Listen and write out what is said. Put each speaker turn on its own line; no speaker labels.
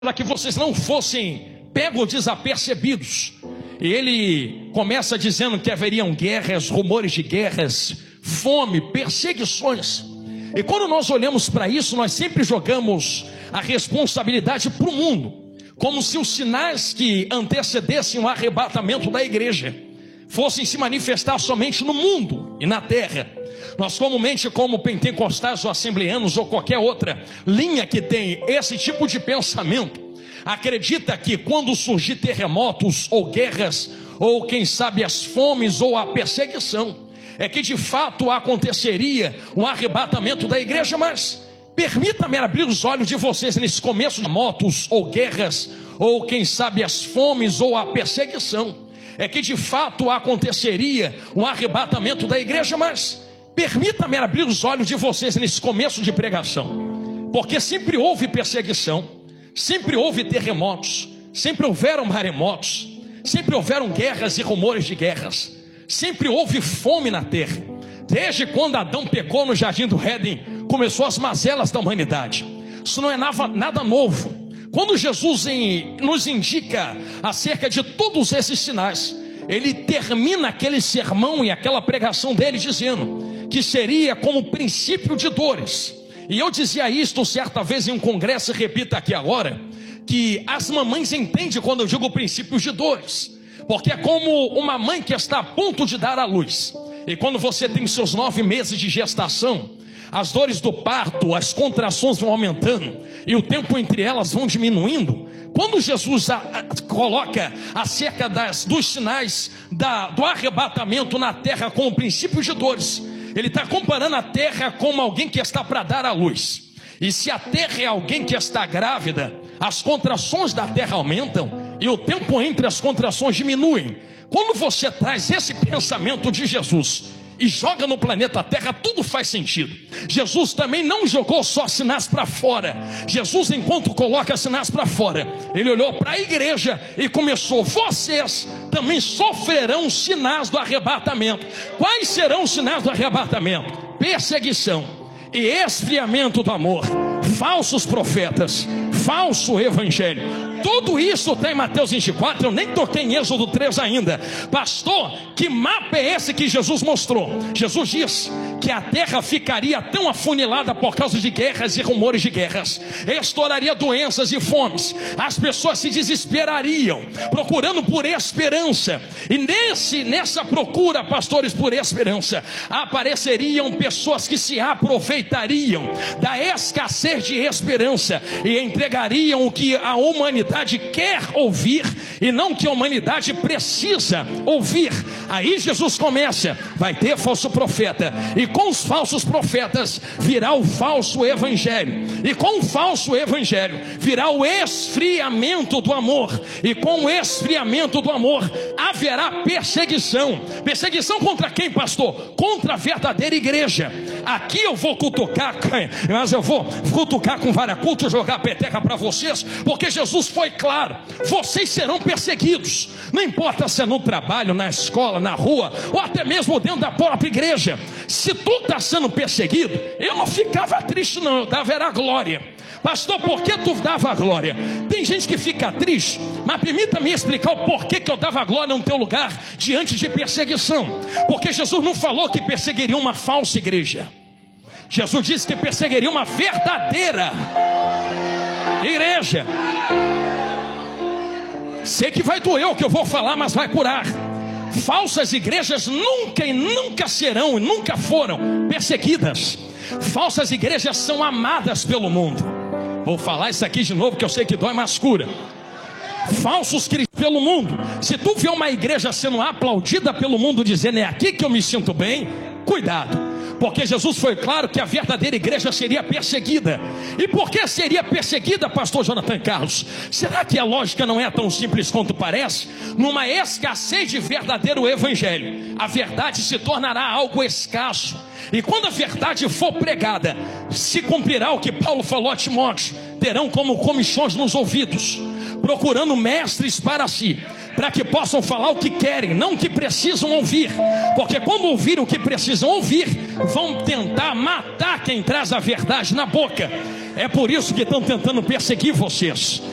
para que vocês não fossem pegos desapercebidos. E ele começa dizendo que haveriam guerras, rumores de guerras, fome, perseguições. E quando nós olhamos para isso, nós sempre jogamos a responsabilidade para o mundo, como se os sinais que antecedessem o arrebatamento da igreja fossem se manifestar somente no mundo e na terra. Nós comumente, como pentecostais ou assembleanos ou qualquer outra linha que tem esse tipo de pensamento, acredita que quando surgir terremotos ou guerras, ou quem sabe as fomes ou a perseguição, é que de fato aconteceria o arrebatamento da igreja. Mas permita-me abrir os olhos de vocês nesse começo de motos ou guerras, ou quem sabe as fomes ou a perseguição, é que de fato aconteceria o arrebatamento da igreja. Mas permita-me abrir os olhos de vocês nesse começo de pregação, porque sempre houve perseguição, sempre houve terremotos, sempre houveram maremotos, sempre houveram guerras e rumores de guerras, sempre houve fome na terra. Desde quando Adão pecou no jardim do Éden, começou as mazelas da humanidade. Isso não é nada novo. Quando Jesus nos indica acerca de todos esses sinais, ele termina aquele sermão e aquela pregação dele dizendo que seria como princípio de dores. E eu dizia isto certa vez em um congresso, e repito aqui agora, que as mamães entendem quando eu digo princípios de dores, porque é como uma mãe que está a ponto de dar à luz, e quando você tem seus 9 meses de gestação, as dores do parto, as contrações vão aumentando, e o tempo entre elas vão diminuindo. Quando Jesus coloca acerca dos sinais do arrebatamento na terra com o princípio de dores, ele está comparando a terra como alguém que está para dar à luz. E se a terra é alguém que está grávida, as contrações da terra aumentam e o tempo entre as contrações diminuem. Quando você traz esse pensamento de Jesus e joga no planeta Terra, tudo faz sentido. Jesus também não jogou só sinais para fora. Jesus, enquanto coloca sinais para fora, ele olhou para a igreja e começou: vocês também sofrerão sinais do arrebatamento. Quais serão os sinais do arrebatamento? Perseguição e esfriamento do amor, falsos profetas, falso evangelho. Tudo isso tem em Mateus 24, eu nem toquei em Êxodo 3 ainda. Pastor, que mapa é esse que Jesus mostrou? Jesus diz que a terra ficaria tão afunilada por causa de guerras e rumores de guerras, estouraria doenças e fomes, as pessoas se desesperariam, procurando por esperança. E nessa procura, pastores, por esperança, apareceriam pessoas que se aproveitariam da escassez de esperança e entregariam o que a humanidade quer ouvir e não o que a humanidade precisa ouvir. Aí Jesus começa: vai ter falso profeta, e com os falsos profetas virá o falso evangelho, e com o falso evangelho virá o esfriamento do amor, e com o esfriamento do amor haverá perseguição. Perseguição contra quem, pastor? Contra a verdadeira igreja. Aqui eu vou cutucar, mas eu vou cutucar com vara-culto, jogar peteca para vocês, porque Jesus foi claro: vocês serão perseguidos, não importa se é no trabalho, na escola, na rua, ou até mesmo dentro da própria igreja. Se tu está sendo perseguido, eu não ficava triste não, eu dava era glória. Pastor, por que tu dava glória? Tem gente que fica triste, mas permita-me explicar o porquê que eu dava glória no teu lugar diante de perseguição. Porque Jesus não falou que perseguiria uma falsa igreja. Jesus disse que perseguiria uma verdadeira igreja. Sei que vai doer o que eu vou falar, mas vai curar. Falsas igrejas nunca e nunca serão e nunca foram perseguidas. Falsas igrejas são amadas pelo mundo. Vou falar isso aqui de novo, que eu sei que dói, mas cura. Falsos cristãos pelo mundo. Se tu vê uma igreja sendo aplaudida pelo mundo, dizendo: é aqui que eu me sinto bem, cuidado. Porque Jesus foi claro que a verdadeira igreja seria perseguida. E por que seria perseguida, pastor Jonathan Carlos? Será que a lógica não é tão simples quanto parece? Numa escassez de verdadeiro evangelho, a verdade se tornará algo escasso. E quando a verdade for pregada, se cumprirá o que Paulo falou a Timóteo: terão como comichões nos ouvidos, procurando mestres para si, para que possam falar o que querem, não o que precisam ouvir. Porque quando ouvirem o que precisam ouvir, vão tentar matar quem traz a verdade na boca. É por isso que estão tentando perseguir vocês.